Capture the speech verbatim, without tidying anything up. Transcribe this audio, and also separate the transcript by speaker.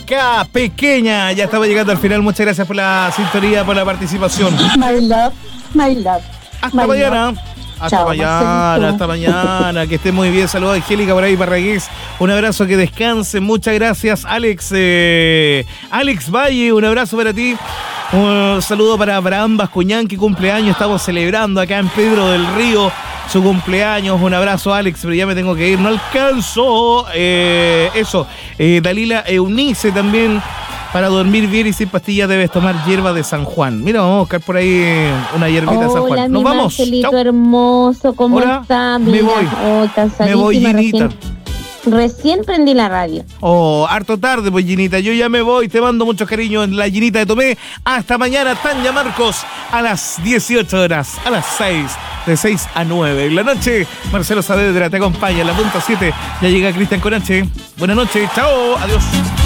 Speaker 1: acá, pequeña. Ya estamos llegando al final. Muchas gracias por la sintonía, por la participación.
Speaker 2: My love, my love.
Speaker 1: Hasta
Speaker 2: my
Speaker 1: mañana.
Speaker 2: love.
Speaker 1: Hasta
Speaker 2: Chao,
Speaker 1: mañana,
Speaker 2: Marcelito.
Speaker 1: hasta mañana. Que esté muy bien. Saludos a Angélica por ahí, Parragués. Un abrazo, que descanse. Muchas gracias, Alex. Eh, Alex Valle, un abrazo para ti. Un saludo para Abraham Bascuñán, que cumpleaños. Estamos celebrando acá en Pedro del Río su cumpleaños. Un abrazo, Alex, pero ya me tengo que ir. No alcanzo. Eh, eso. Eh, Dalila Eunice también. Para dormir bien y sin pastillas debes tomar hierba de San Juan. Mira, vamos a buscar por ahí una hierbita de San Juan.
Speaker 2: Hola,
Speaker 1: Nos
Speaker 2: mi
Speaker 1: vamos.
Speaker 2: Marcelito
Speaker 1: Chau.
Speaker 2: hermoso, ¿cómo
Speaker 1: Hola,
Speaker 2: está?
Speaker 1: me
Speaker 2: Mira,
Speaker 1: voy.
Speaker 2: oh, cansadísima,
Speaker 1: Me voy, Ginita.
Speaker 2: Recién, recién prendí la radio.
Speaker 1: Oh, harto tarde, pues, Ginita. Yo ya me voy. Te mando muchos cariños en la Ginita de Tomé. Hasta mañana, Tania Marcos, a las dieciocho horas, a las seis, de seis a nueve. En la noche, Marcelo Saavedra te acompaña. En la punta siete ya llega Cristian Conache. Buenas noches. Chao. Adiós.